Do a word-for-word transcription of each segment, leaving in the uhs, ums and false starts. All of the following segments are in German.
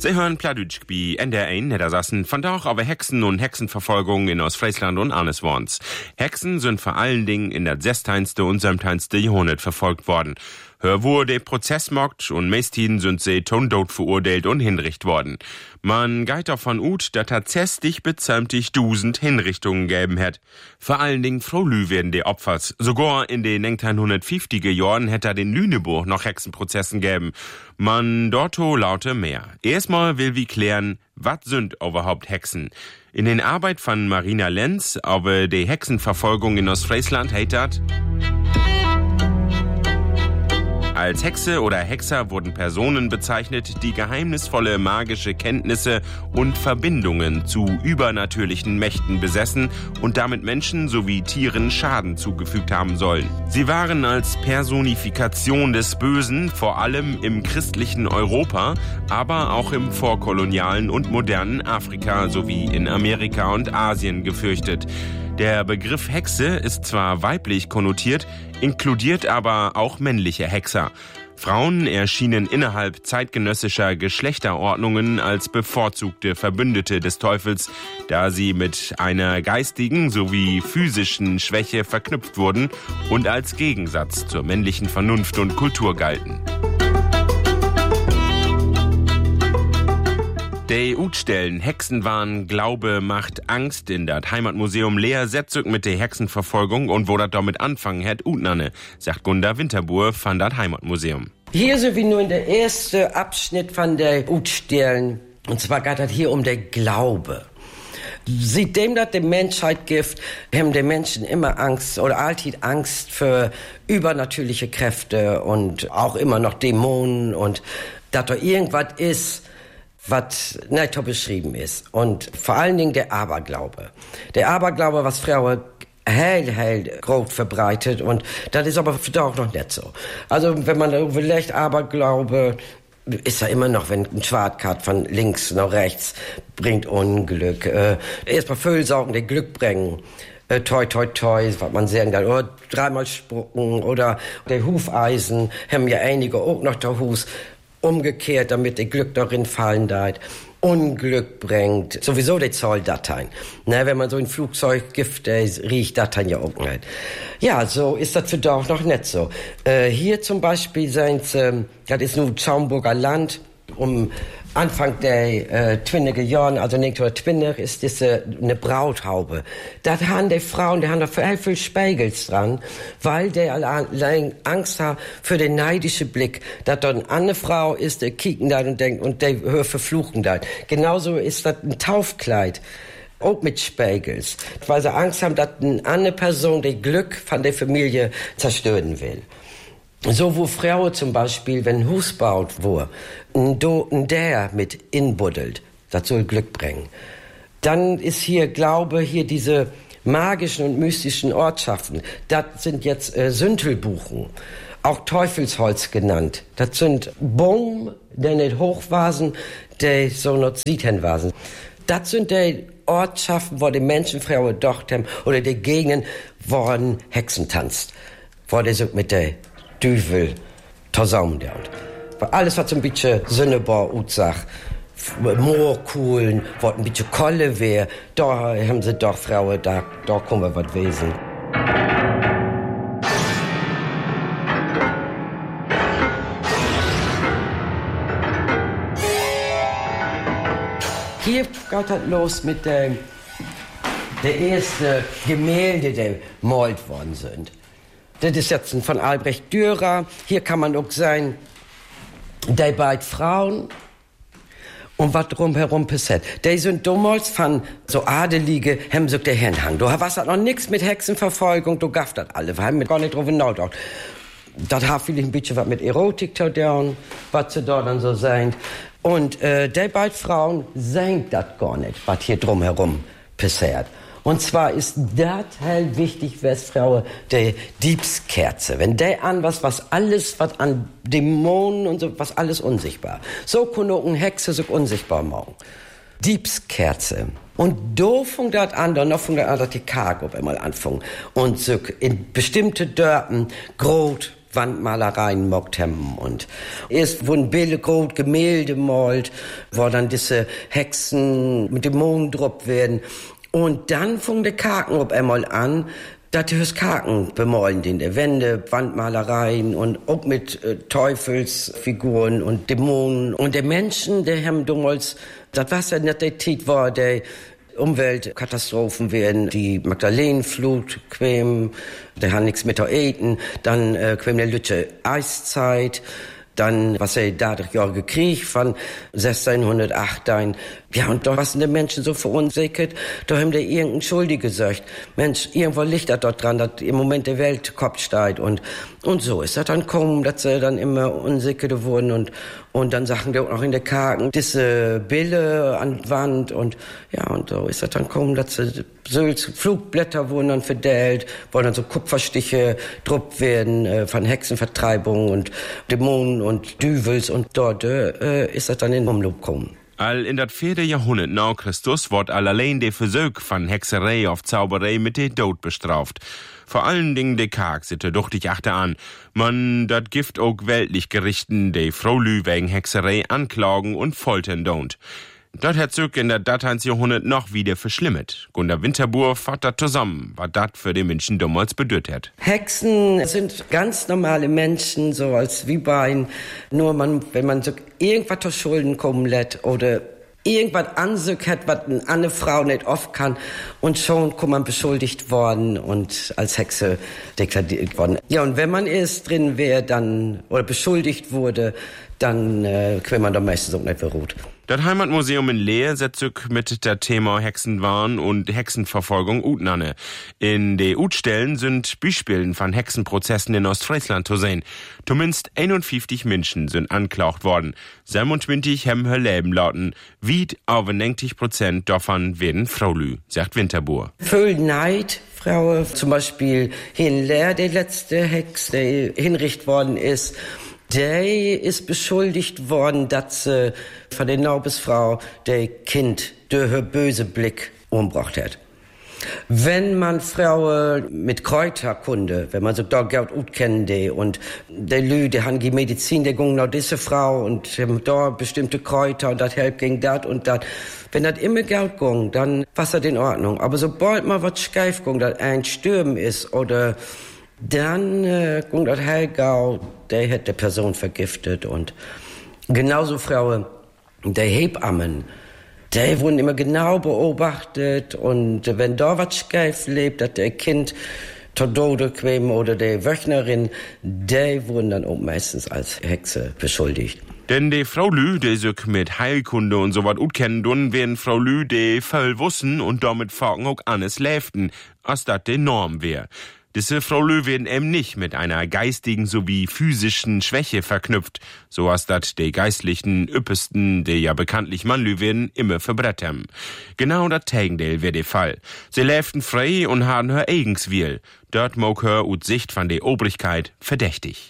Sie hören Pladütsch bei N D R eins Niedersachsen, von da auch aber Hexen und Hexenverfolgung in Ostfriesland und Arnesworns. Hexen sind vor allen Dingen in der sechzehnten und siebzehnten Jahrhundert verfolgt worden. Hör wurde Prozessmogt und meisthin sind sie tondot verurteilt und hinricht worden. Man geht davon ut, dass tatsächlich bezähmtig dusend Hinrichtungen geben hat. Vor allen Dingen Frolü werden die Opfers. Sogar in den neunzehnhundertfünfziger Jahren hätte er den Lüneburg noch Hexenprozessen geben. Man dorto laute mehr. Erstmal will wir klären, was sind überhaupt Hexen? In den Arbeit von Marina Lenz über die Hexenverfolgung in Ostfriesland heißt das: Als Hexe oder Hexer wurden Personen bezeichnet, die geheimnisvolle magische Kenntnisse und Verbindungen zu übernatürlichen Mächten besessen und damit Menschen sowie Tieren Schaden zugefügt haben sollen. Sie waren als Personifikation des Bösen vor allem im christlichen Europa, aber auch im vorkolonialen und modernen Afrika sowie in Amerika und Asien gefürchtet. Der Begriff Hexe ist zwar weiblich konnotiert, inkludiert aber auch männliche Hexer. Frauen erschienen innerhalb zeitgenössischer Geschlechterordnungen als bevorzugte Verbündete des Teufels, da sie mit einer geistigen sowie physischen Schwäche verknüpft wurden und als Gegensatz zur männlichen Vernunft und Kultur galten. Die Utstellen Hexenwahn, Glaube, Macht, Angst in das Heimatmuseum Leer setzt mit der Hexenverfolgung und wo das damit anfangen hat, Utnanne, sagt Gunda Winterbuhr von das Heimatmuseum. Hier sind wir nur in der erste Abschnitt von der Utstellen. Und zwar geht es hier um den Glaube. Seitdem das die Menschheit gibt, haben die Menschen immer Angst oder alltid Angst für übernatürliche Kräfte und auch immer noch Dämonen und dass da irgendwas ist, was nicht beschrieben ist. Und vor allen Dingen der Aberglaube. Der Aberglaube, was Frauen hell, hell groß verbreitet. Und das ist aber für da auch noch nicht so. Also, wenn man da überlegt, Aberglaube, ist ja immer noch, wenn ein Schwartkart von links nach rechts bringt Unglück. Äh, erstmal Füllsaugen, der Glück bringen. Äh, toi, toi, toi, was man sagen kann. Oder dreimal spucken. Oder der Hufeisen, haben ja einige auch noch der Hus. Umgekehrt, damit der Glück darin fallen darf, Unglück bringt, sowieso die Zolldateien. Na, wenn man so ein Flugzeug gibt, der riecht Dateien ja auch nicht. Ja, so ist das für da auch noch nicht so. Äh, hier zum Beispiel sind, äh, das ist nun Schaumburger Land, um Anfang der äh, twinniger Jahren, also neunzehnhundertzwanzig, ist das äh, eine Brauthaube. Da haben die Frauen, die haben da viel, viel Spiegels dran, weil die allein Angst haben für den neidischen Blick, dass da eine andere Frau ist, die kicken da und denkt, und die hören verfluchen da. Genauso ist das ein Taufkleid. Auch mit Spiegels. Weil sie Angst haben, dass eine andere Person das Glück von der Familie zerstören will. So, wo Frauen zum Beispiel, wenn ein Haus baut wurde, ein Do, ein Der mit inbuddelt, das soll Glück bringen. Dann ist hier Glaube, hier diese magischen und mystischen Ortschaften. Das sind jetzt äh, Süntelbuchen, auch Teufelsholz genannt. Das sind Bäume, die nicht hochwasen, die so noch sieten wasen. Das sind die Ortschaften, wo die Menschen, Frauen dort haben, oder die Gegenden, wo ein Hexen tanzt. Wo die so mit der Düvel, Tosaum der und. Alles, was so ein bisschen Sünnebar utsach, Moorkuhlen, wo ein bisschen Kolle wäre, da haben sie doch Frauen, da, da kommen wir was wesen. Hier geht das los mit dem, der erste Gemälde, die gemalt worden sind. Das ist jetzt von Albrecht Dürer. Hier kann man auch sehen, die beiden Frauen und was drumherum passiert. Die sind damals von so Adelige, haben so der Hinhang. Du hast noch nichts mit Hexenverfolgung, du gaffst das alle. Wir haben mit gar nicht drüber nachgedacht. Das hat vielleicht ein bisschen was mit Erotik zu tun, was sie da dann so sind. Und äh, die beiden Frauen sehen das gar nicht, was hier drumherum passiert. Und zwar ist das halt wichtig, Westfrauen, die Diebskerze. Wenn der an was, was alles, was an Dämonen und so, was alles unsichtbar. So kann auch eine Hexe sich unsichtbar machen. Diebskerze. Und da fängt das an, dann noch fängt das an, dass die Karg auf einmal anfangen. Und so in bestimmte Dörpen, Grot, Wandmalereien gemacht haben. Und erst wurden Bilder, groß Gemälde gemalt, wo dann diese Hexen mit dem Mond drauf werden. Und dann fing der Kaken auf einmal an, dass die Kaken bemalen in der Wände, Wandmalereien und auch mit äh, Teufelsfiguren und Dämonen. Und die Menschen, die haben damals, das war ja nicht der Zeit, war der Umweltkatastrophen werden, die Magdalenenflut quämen, die haben nichts mehr zu eten, dann äh, quämen die Lütsche Eiszeit, dann, was er dadurch Jahre Krieg von sechzehnhundertacht ein. Ja, und da waren die Menschen so verunsichert, da haben die irgendeinen Schuldige gesagt. Mensch, irgendwo liegt das dort dran, dass im Moment der Welt Kopf steigt. Und, und so ist das dann gekommen, dass sie dann immer unsicherer wurden und, und dann Sachen die auch noch in der Karten, diese Bille an der Wand und, ja, und so ist das dann gekommen, dass sie Sülz, Flugblätter wurden dann verdellt, wo dann so Kupferstiche druckt werden, äh, von Hexenvertreibung und Dämonen und Düvels und dort äh, ist das dann in Umlauf gekommen. All in dat vierde Jahrhundert nach Christus wird allein der Versuch von Hexerei auf Zauberei mit dem Tod bestraft. Vor allen Dingen de Karg sitte duchtig achter an. Man dat Gift auch weltlich Gerichten, de Fraulü wegen Hexerei anklagen und foltern don't. Dat hat sich in der dateins Jahrhundert noch wieder verschlimmert. Gunda Winterbuhr fasst dat zusammen, was dat für die Menschen damals bedeutet hat. Hexen sind ganz normale Menschen, so als wie Bein. Nur man, wenn man so irgendwas zu Schulden kommen lässt oder irgendwas ansück hat, was eine andere Frau nicht oft kann, und schon kommt man beschuldigt worden und als Hexe deklariert worden. Ja, und wenn man erst drin wäre, dann, oder beschuldigt wurde, dann äh, kann man da meistens auch nicht beruht. Das Heimatmuseum in Leer setzt sich mit der Thema Hexenwahn und Hexenverfolgung utnanne. In de Utstellen sind Beispiele von Hexenprozessen in Ostfriesland zu sehen. Zumindest einundfünfzig Menschen sind anklagt worden. siebenundzwanzig haben ihr Leben lauten. Weit aber neunzig Prozent davon werden Fraulü, sagt Winterbuhr. Voll Neid, Frau, zum Beispiel hier in Leer, der letzte Hex, der hinrichtet worden ist. Der ist beschuldigt worden, dass sie von der Naubesfrau der Kind durch einen bösen Blick umgebracht hat. Wenn man Frauen mit Kräuterkunde, wenn man so da Geld gut kennt, und der Lü, der hat die Medizin, der ging nach diese Frau und da bestimmte Kräuter und das hilft gegen das und das. Wenn das immer Geld ging, dann war das in Ordnung. Aber sobald mal was schief ging, dass ein Sturm ist oder dann äh, ging das Helgau, der hat die Person vergiftet. Und genauso Frauen, der Hebammen, die wurden immer genau beobachtet. Und wenn da was schief lebt, dass der Kind zu Tode käme oder der Wöchnerin, die wurden dann auch meistens als Hexe beschuldigt. Denn die Fraulü, die sich mit Heilkunde und so was gut kennen, dann werden Fraulü, die voll wussen und damit fragen auch alles läften, als das die Norm wäre. Diese Fraulü werden eben nicht mit einer geistigen sowie physischen Schwäche verknüpft, so als dat die geistlichen Üppesten, die ja bekanntlich Mannlü werden, immer verbret haben. Genau dat Tegendeel wär der Fall. Sie läften frei und haben her eigens Will. Dort mag her ut Sicht von der Obrigkeit verdächtig.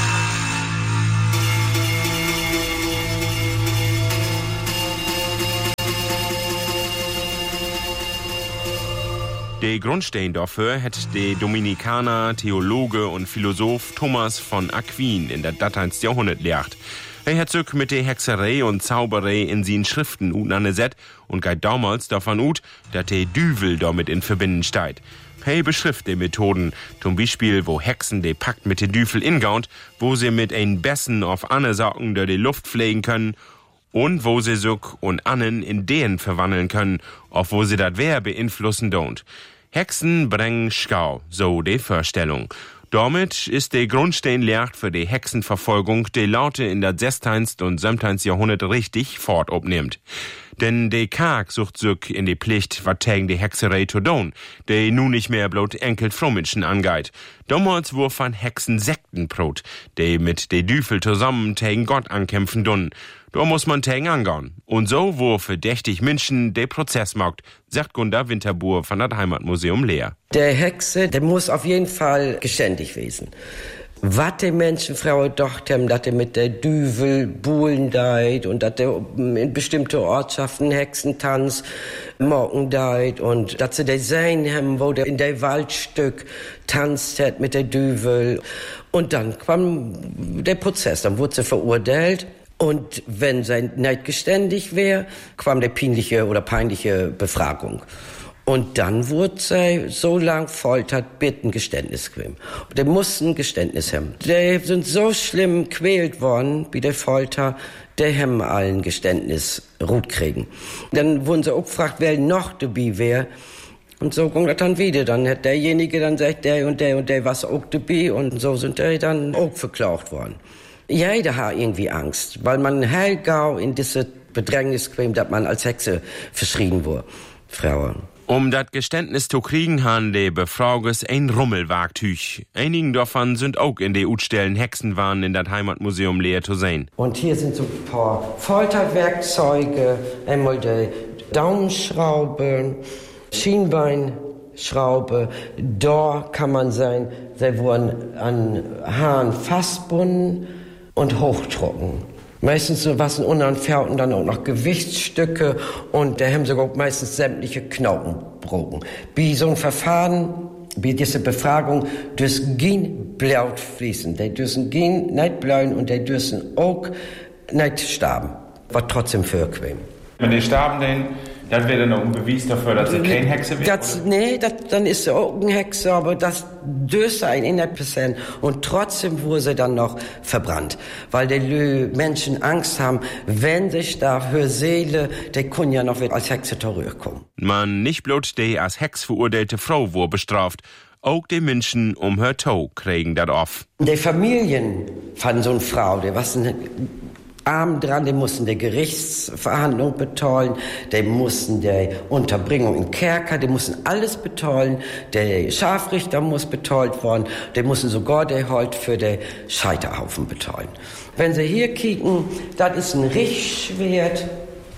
Der Grundstein dafür hat der Dominikaner, Theologe und Philosoph Thomas von Aquin in der dateins Jahrhundert lehrt. Er hat sich mit der Hexerei und Zauberei in seinen Schriften utnaneset und geht damals davon ut, dass der Düvel damit in Verbindung steht. Er beschrift die Methoden, zum Beispiel, wo Hexen den Pakt mit den Düvel ingaunt, wo sie mit ein Bessen auf Anne Sachen durch die Luft pflegen können, und wo sie sich und Annen in denen verwandeln können, auf wo sie dat wer beeinflussen don't. Hexen bringen Schau, so die Vorstellung. Damit ist der Grundstein lehrt für die Hexenverfolgung, die Laute in der sechzehnten und siebzehnten Jahrhundert richtig fortabnimmt. Denn der Karg sucht sich in die Pflicht, wat tegen die Hexerei zu tun, die nun nicht mehr bloß enkelt Frommenschen angeht. Damals wurde von Hexen Sektenbrot, die mit de Düfel zusammen tegen Gott ankämpfen dun. Da muss man tegen angehen. Und so wurde verdächtig Menschen der Prozess macht, sagt Gunda Winterbuhr von das Heimatmuseum Leer. Der Hexe, der muss auf jeden Fall geständig gewesen. Was die Menschen, Frauen, gedacht haben, dass er mit der Düvel buhlen deit und dass er in bestimmte Ortschaften Hexentanz morgen deit und dass sie die sehen haben, wo der in der Waldstück tanzt hat mit der Düvel. Und dann kam der Prozess, dann wurde sie verurteilt. Und wenn sie nicht geständig wäre, kam der peinliche oder peinliche Befragung. Und dann wurde sie so lang foltert, bitten Geständnis geben. Die mussten Geständnis haben. Die sind so schlimm quält worden, wie der Folter, die haben allen Geständnis gut kriegen. Dann wurden sie auch gefragt, wer noch dabei wäre. Und so ging das dann wieder. Dann hat derjenige dann gesagt, der und der und der was auch dabei. Und so sind die dann auch verklagt worden. Jeder hat irgendwie Angst, weil man hellgau in diese Bedrängnis kam, dass man als Hexe verschrien wurde. Frauen. Um das Geständnis zu kriegen, haben die Befragers ein Rummelwagtüch. Einigen davon sind auch in die Utstellen Hexenwahn in das Heimatmuseum leer zu sehen. Und hier sind so ein paar Folterwerkzeuge, einmal die Daumenschraube, Schienbeinschraube. Da kann man sein, sie wurden an Haaren festgebunden und hochtrocken. Meistens so was in unteren Pferden dann auch noch Gewichtsstücke und da haben sogar meistens sämtliche Knochen gebrochen. Wie so ein Verfahren, wie diese Befragung, dürfen kein Blut fließen. Die dürfen kein nicht blauen und die dürfen auch nicht sterben. Was trotzdem vorquem. Wenn die starben, dann, das wäre dann noch ein Beweis dafür, dass sie keine Hexe wäre? Das, nee, das, dann ist sie auch eine Hexe, aber das dürfte ein innerhalb Prozent. Und trotzdem wurde sie dann noch verbrannt. Weil die Menschen Angst haben, wenn sich da für Seele, die können ja noch als Hexe zurückkommen. Man nicht bloß die als Hex verurteilte Frau wurde bestraft, auch die Menschen um her Tau kriegen das auf. Die Familien von so einer Frau, die was arm dran, die mussten die Gerichtsverhandlung betollen, die mussten die Unterbringung im Kerker, die mussten alles betollen, der Scharfrichter muss betollt worden, die mussten sogar die Holt für den Scheiterhaufen betollen. Wenn Sie hier kicken, das ist ein Richtschwert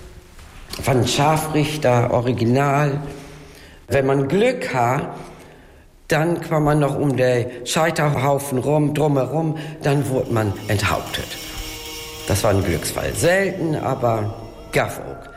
von Scharfrichter, Original. Wenn man Glück hat, dann kann man noch um den Scheiterhaufen rum, drumherum, dann wurde man enthauptet. Das war ein Glücksfall. Selten, aber gaff auch.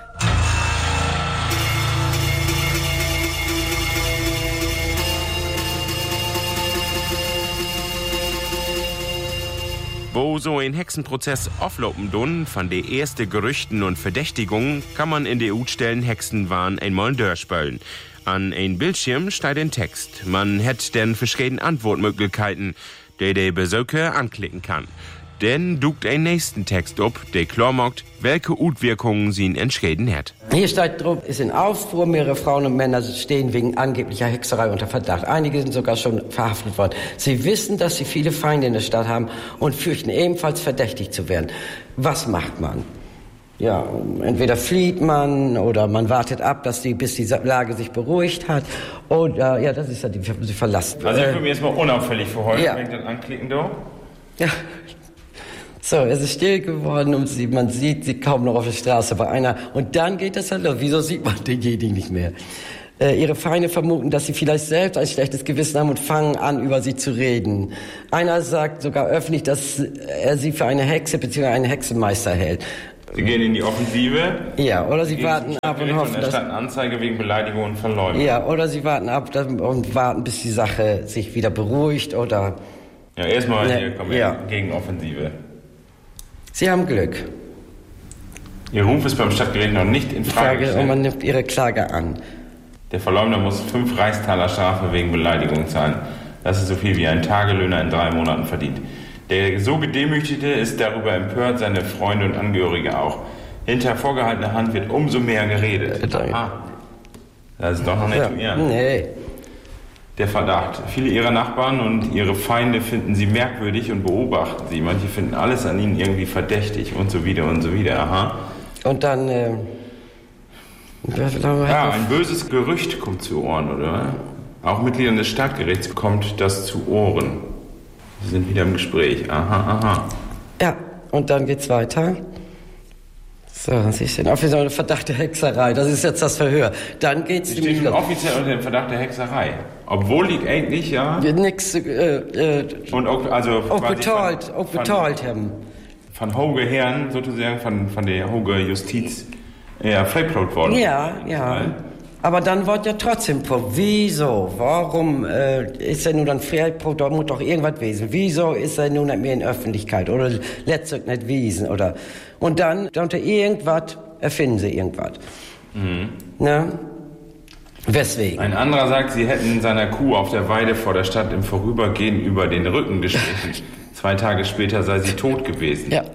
Wo so ein Hexenprozess auflopen dun, von de erste Gerüchten und Verdächtigungen, kann man in de Utstellen Hexenwahn einmal durchspülen. An ein Bildschirm steht ein Text. Man hätt denn verschiedene Antwortmöglichkeiten, die der Besucher anklicken kann. Denn duckt ein nächsten Text ob, der klar macht, welche Utwirkungen sie entscheiden hat. Hier steht drauf, ist in Aufruhr, mehrere Frauen und Männer stehen wegen angeblicher Hexerei unter Verdacht. Einige sind sogar schon verhaftet worden. Sie wissen, dass sie viele Feinde in der Stadt haben und fürchten ebenfalls verdächtig zu werden. Was macht man? Ja, entweder flieht man oder man wartet ab, dass die, bis die Lage sich beruhigt hat. Oder, ja, das ist ja die, sie verlassen. Also ich würde mir jetzt mal unauffällig für heute, ja. wenn ich dann anklicken darf. Ja. So, es ist still geworden und sie, man sieht sie kaum noch auf der Straße bei einer. Und dann geht das halt los. Wieso sieht man denjenigen nicht mehr? Äh, ihre Feinde vermuten, dass sie vielleicht selbst ein schlechtes Gewissen haben und fangen an, über sie zu reden. Einer sagt sogar öffentlich, dass er sie für eine Hexe bzw. einen Hexenmeister hält. Sie gehen in die Offensive. Ja, oder sie Sie warten ab und hoffen, dass... dass... Da stand Anzeige wegen Beleidigung und Verleumdung. Ja, oder sie warten ab und warten, bis die Sache sich wieder beruhigt oder... Ja, erstmal Ne, hier kommen wir ja. gegen Offensive. Sie haben Glück. Ihr Ruf ist beim Stadtgericht noch nicht in Frage Frage, gestellt. und man nimmt ihre Klage an. Der Verleumder muss fünf Reichstaler Strafe wegen Beleidigung zahlen. Das ist so viel wie ein Tagelöhner in drei Monaten verdient. Der so Gedemütigte ist darüber empört, seine Freunde und Angehörige auch. Hinter vorgehaltener Hand wird umso mehr geredet. Äh, ah, das ist doch noch nicht ja. zu ehren. Nee. Der Verdacht. Viele ihrer Nachbarn und ihre Feinde finden sie merkwürdig und beobachten sie. Manche finden alles an ihnen irgendwie verdächtig und so wieder und so wieder. Aha. Und dann, äh, ja, ein böses Gerücht kommt zu Ohren, oder? Auch Mitgliedern des Stadtgerichts kommt das zu Ohren. Sie sind wieder im Gespräch. Aha, aha. Ja, und dann geht's weiter. So, Sie sehen auf jeden Fall eine Verdacht der Hexerei. Das ist jetzt das Verhör. Dann geht's Sie stehen offiziell unter dem Verdacht der Hexerei. Obwohl ich eigentlich, ja... Nix, äh, äh... Und auch, also... Auch betalt, auch betalt haben. Von Hoge Herren, sozusagen, von, von der Hoge Justiz, ja, freigeklaut worden. Ja, ja. Aber dann wird ja trotzdem, wieso, warum äh, ist er nun dann vielleicht, da muss doch irgendwas wesen, wieso ist er nun nicht mehr in Öffentlichkeit oder letztlich nicht wiesen oder, und dann, unter irgendwas, erfinden sie irgendwas. Mhm. Ne? Weswegen? Ein anderer sagt, sie hätten seiner Kuh auf der Weide vor der Stadt im Vorübergehen über den Rücken gestrichen. Zwei Tage später sei sie tot gewesen. Ja.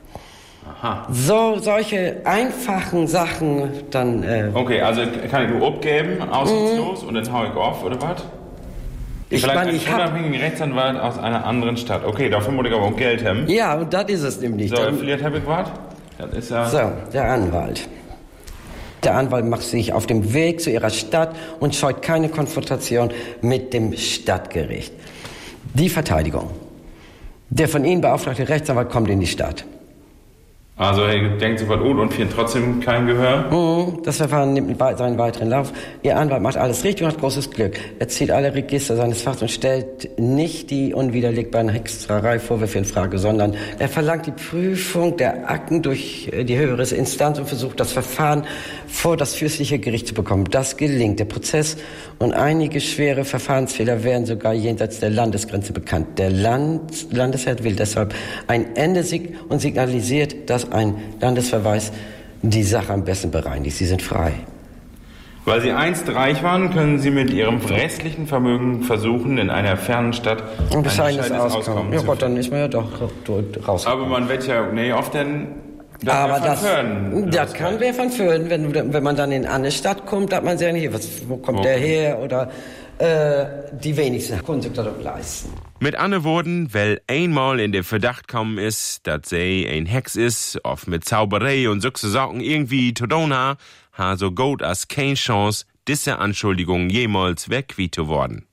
Aha. So, solche einfachen Sachen dann... Äh okay, also kann ich nur abgeben, aussichtslos, mm. und dann hau ich auf, oder was? Ich Vielleicht mein, ich einen unabhängigen Rechtsanwalt aus einer anderen Stadt. Okay, dafür muss ich aber auch Geld haben. Ja, und das ist es nämlich. So, vielleicht habe ich was? Das ist ja... So, der Anwalt. Der Anwalt macht sich auf dem Weg zu ihrer Stadt und scheut keine Konfrontation mit dem Stadtgericht. Die Verteidigung. Der von Ihnen beauftragte Rechtsanwalt kommt in die Stadt. Also er denkt sich was gut und findet trotzdem kein Gehör? Das Verfahren nimmt seinen weiteren Lauf. Ihr Anwalt macht alles richtig und hat großes Glück. Er zieht alle Register seines Fachs und stellt nicht die unwiderlegbaren Hexerei-Vorwürfe in Frage, sondern er verlangt die Prüfung der Akten durch die höhere Instanz und versucht, das Verfahren vor das fürstliche Gericht zu bekommen. Das gelingt. Der Prozess und einige schwere Verfahrensfehler werden sogar jenseits der Landesgrenze bekannt. Der Land Landesherr will deshalb ein Ende sig- und signalisiert, dass ein Landesverweis die Sache am besten bereinigt. Sie sind frei. Weil Sie einst reich waren, können Sie mit Ihrem restlichen Vermögen versuchen, in einer fernen Stadt ein bescheidenes Auskommen ja, zu Gott, dann ist man ja doch raus. Aber man wird ja, nee, oft denn... Das Aber das, Föhren, das kann wer von Föhren, wenn, wenn man dann in eine Stadt kommt, hat man sagen, hier, was, wo kommt okay. der her? Oder äh, die wenigsten können sich das auch leisten. Mit anderen Worten, weil einmal in den Verdacht kommen ist, dass sie ein Hex ist, oft mit Zauberei und solche Sachen irgendwie zu tun hat, ha so gut als keine Chance, diese Anschuldigungen jemals weggewiesen zu worden.